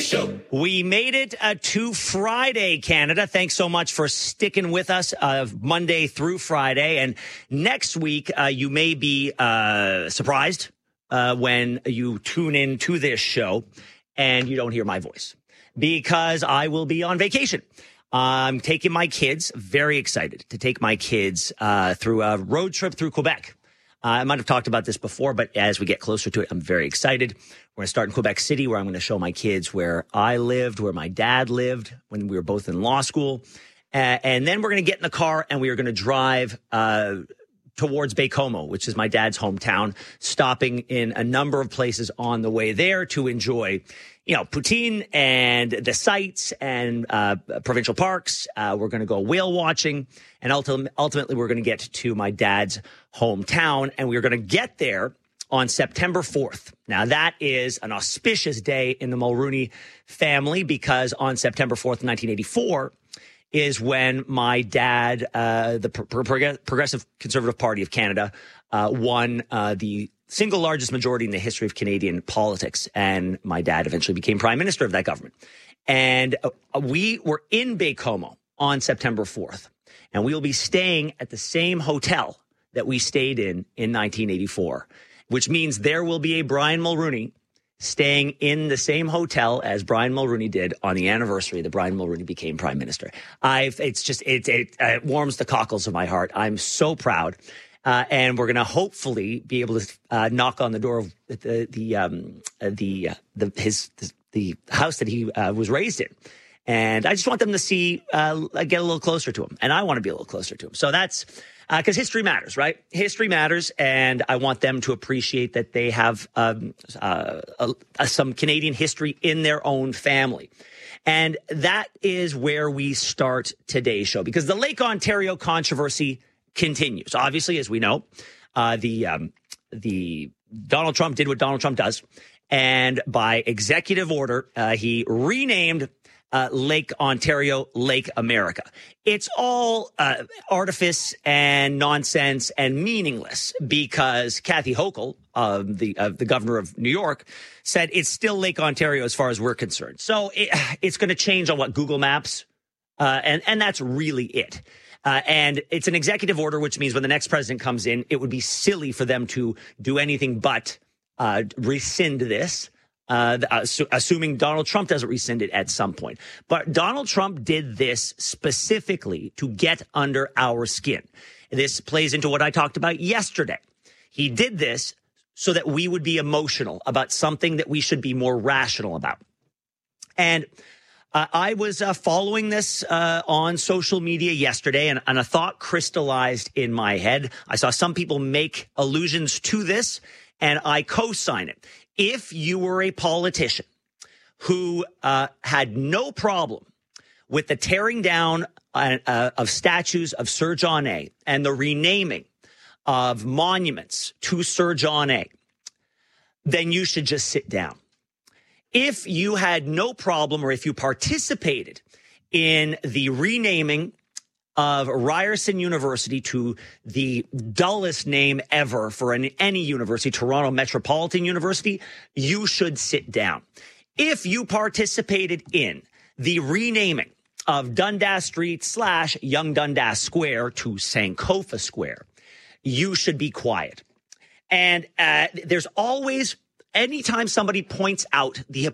Show. We made it to Friday, Canada. Thanks so much for sticking with us Monday through Friday. And next week, you may be surprised when you tune in to this show and you don't hear my voice because I will be on vacation. I'm taking my kids, very excited to take my kids through a road trip through Quebec. I might have talked about this before, but as we get closer to it, I'm very excited. We're going to start in Quebec City, where I'm going to show my kids where I lived, where my dad lived when we were both in law school. And then we're going to get in the car and we are going to drive towards Baie-Comeau, which is my dad's hometown, stopping in a number of places on the way there to enjoy, poutine and the sights and provincial parks. We're going to go whale watching. And ultimately, we're going to get to my dad's hometown. And we're going to get there on September 4th. Now, that is an auspicious day in the Mulroney family because on September 4th, 1984, is when my dad, the Progressive Conservative Party of Canada, won the single largest majority in the history of Canadian politics. And my dad eventually became prime minister of that government. And we were in Baie-Comeau on September 4th. And we will be staying at the same hotel that we stayed in 1984, which means there will be a Brian Mulroney staying in the same hotel as Brian Mulroney did on the anniversary that Brian Mulroney became prime minister. It warms the cockles of my heart. I'm so proud. And we're going to hopefully be able to knock on the door of the house that he was raised in. And I just want them to see, get a little closer to him. And I want to be a little closer to him. So that's because history matters, right? History matters. And I want them to appreciate that they have some Canadian history in their own family. And that is where we start today's show, because the Lake Ontario controversy continues. Obviously, as we know, the Donald Trump did what Donald Trump does. And by executive order, he renamed Lake Ontario, Lake America. It's all artifice and nonsense and meaningless because Kathy Hochul, the governor of New York, said it's still Lake Ontario as far as we're concerned. So it's going to change on what Google Maps, and that's really it. And it's an executive order, which means when the next president comes in, it would be silly for them to do anything but rescind this. Assuming Donald Trump doesn't rescind it at some point. But Donald Trump did this specifically to get under our skin. This plays into what I talked about yesterday. He did this so that we would be emotional about something that we should be more rational about. And I was following this on social media yesterday, and a thought crystallized in my head. I saw some people make allusions to this, and I co-sign it. If you were a politician who had no problem with the tearing down of statues of Sir John A. and the renaming of monuments to Sir John A., then you should just sit down. If you had no problem, or if you participated in the renaming of Ryerson University to the dullest name ever for any university, Toronto Metropolitan University, you should sit down. If you participated in the renaming of Dundas Street / Young Dundas Square to Sankofa Square, you should be quiet. And there's always, anytime somebody points out the